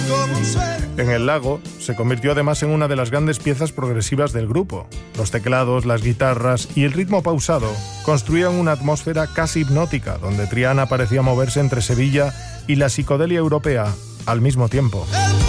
En El Lago se convirtió además en una de las grandes piezas progresivas del grupo. Los teclados, las guitarras y el ritmo pausado construían una atmósfera casi hipnótica, donde Triana parecía moverse entre Sevilla y la psicodelia europea al mismo tiempo.